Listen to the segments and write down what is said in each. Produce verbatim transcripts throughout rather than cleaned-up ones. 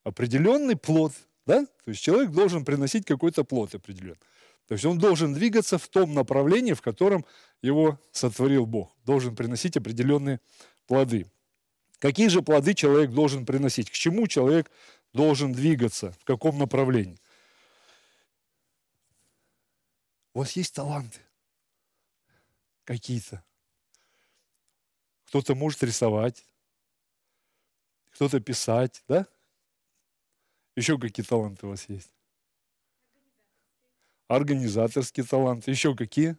определенный плод, да? То есть человек должен приносить какой-то плод определенный. То есть он должен двигаться в том направлении, в котором его сотворил Бог. Должен приносить определенные плоды. Какие же плоды человек должен приносить? К чему человек должен двигаться? В каком направлении? У вас есть таланты какие-то. Кто-то может рисовать, кто-то писать, да? Еще какие таланты у вас есть? Организаторские таланты. Еще какие?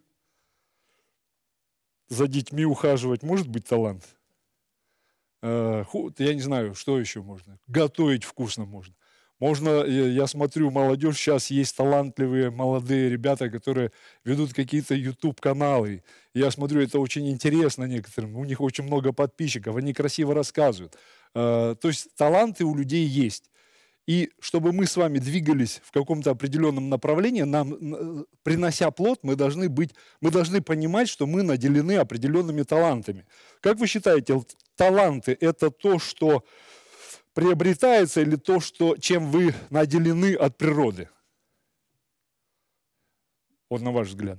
За детьми ухаживать может быть талант? Э, ху- Я не знаю, что еще можно. Готовить вкусно можно. Можно, я я смотрю, молодежь, сейчас есть талантливые молодые ребята, которые ведут какие-то YouTube-каналы. Я смотрю, это очень интересно некоторым. У них очень много подписчиков, они красиво рассказывают. Э, То есть таланты у людей есть. И чтобы мы с вами двигались в каком-то определенном направлении, нам, н- принося плод, мы должны быть, мы должны понимать, что мы наделены определенными талантами. Как вы считаете, л- таланты – это то, что приобретается, или то, что, чем вы наделены от природы? Вот на ваш взгляд.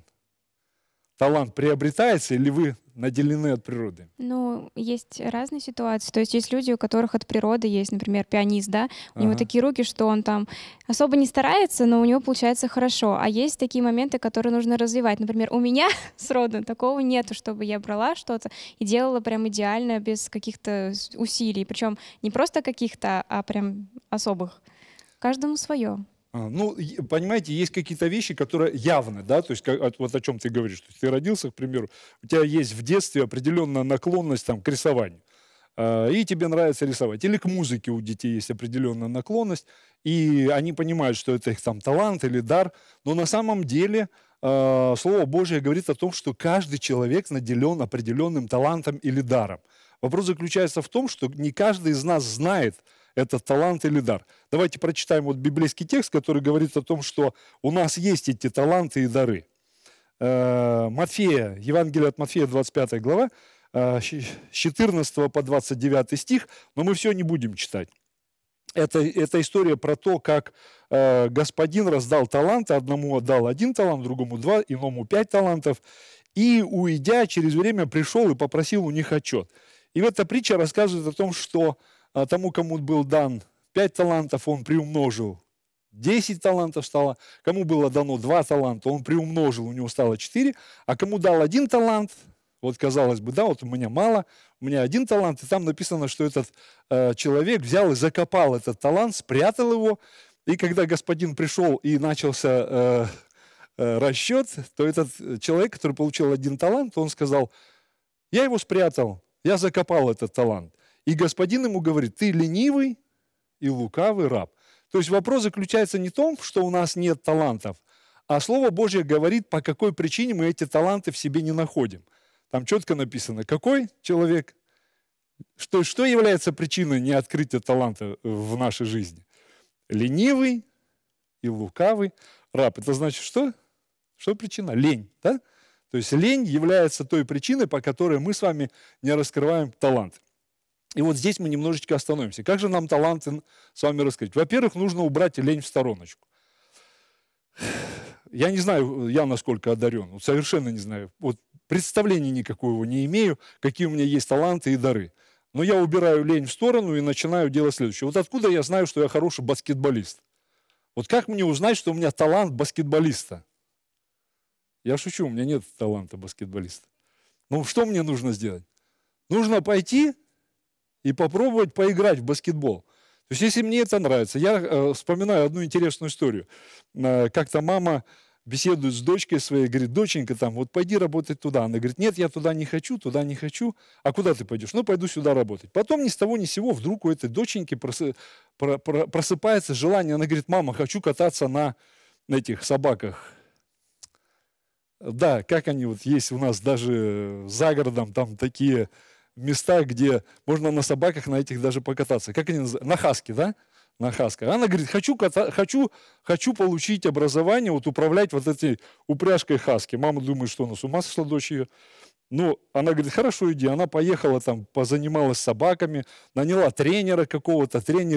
Талант приобретается, или вы наделены от природы? Ну, есть разные ситуации. То есть есть люди, у которых от природы есть, например, пианист, да, у него Ага. такие руки, что он там особо не старается, но у него получается хорошо. А есть такие моменты, которые нужно развивать. Например, у меня сроду такого нету, чтобы я брала что-то и делала прям идеально, без каких-то с- усилий. Причем не просто каких-то, а прям особых. Каждому свое. А, Ну, и- понимаете, есть какие-то вещи, которые явны, да, то есть как- от- вот о чем ты говоришь. То есть ты родился, к примеру, у тебя есть в детстве определенная наклонность там, к рисованию, а, и тебе нравится рисовать. Или к музыке у детей есть определенная наклонность, и они понимают, что это их там талант или дар, но на самом деле а, Слово Божье говорит о том, что каждый человек наделен определенным талантом или даром. Вопрос заключается в том, что не каждый из нас знает этот талант или дар. Давайте прочитаем вот библейский текст, который говорит о том, что у нас есть эти таланты и дары. Э, Матфея, Евангелие от Матфея, двадцать пятая глава, э, щ- с четырнадцатого по двадцать девятый стих, но мы все не будем читать. Это, это история про то, как э, господин раздал таланты, одному отдал один талант, другому два, иному пять талантов, и, уйдя, через время пришел и попросил у них отчет. И эта притча рассказывает о том, что а, тому, кому был дан пять талантов, он приумножил, десять талантов стало, кому было дано два таланта, он приумножил, у него стало четыре, а кому дал один талант, вот казалось бы, да, вот у меня мало, у меня один талант, и там написано, что этот э, человек взял и закопал этот талант, спрятал его, и когда господин пришел и начался э, э, расчет, то этот человек, который получил один талант, он сказал: я его спрятал, я закопал этот талант. И господин ему говорит: ты ленивый и лукавый раб. То есть вопрос заключается не в том, что у нас нет талантов, а Слово Божье говорит, по какой причине мы эти таланты в себе не находим. Там четко написано, какой человек, что, что является причиной неоткрытия таланта в нашей жизни. Ленивый и лукавый раб. Это значит что? Что причина? Лень, да? То есть лень является той причиной, по которой мы с вами не раскрываем талант. И вот здесь мы немножечко остановимся. Как же нам таланты с вами раскрыть? Во-первых, нужно убрать лень в стороночку. Я не знаю, я насколько одарен, вот совершенно не знаю. Вот представления никакого не имею, какие у меня есть таланты и дары. Но я убираю лень в сторону и начинаю делать следующее. Вот откуда я знаю, что я хороший баскетболист? Вот как мне узнать, что у меня талант баскетболиста? Я шучу, у меня нет таланта баскетболиста. Ну, что мне нужно сделать? Нужно пойти и попробовать поиграть в баскетбол. То есть, если мне это нравится, я э, вспоминаю одну интересную историю. Э, как-то мама беседует с дочкой своей, говорит: доченька, там, вот пойди работать туда. Она говорит: нет, я туда не хочу, туда не хочу. А куда ты пойдешь? Ну, пойду сюда работать. Потом ни с того ни с сего вдруг у этой доченьки просы- про- про- просыпается желание. Она говорит: мама, хочу кататься на этих собаках. Да, как они вот есть у нас даже за городом, там такие места, где можно на собаках на этих даже покататься. Как они называются? На хаски, да? На хасках. Она говорит: хочу, ката... хочу, хочу получить образование, вот управлять вот этой упряжкой хаски. Мама думает, что она с ума сошла, дочь ее. Ну, она говорит: хорошо, иди. Она поехала там, позанималась с собаками, наняла тренера какого-то, тренер